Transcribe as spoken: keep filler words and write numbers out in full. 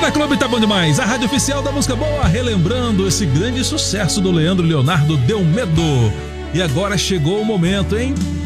Moda Clube tá bom demais, a rádio oficial da música boa, relembrando esse grande sucesso do Leandro Leonardo, Deu Medo. E agora chegou o momento, hein?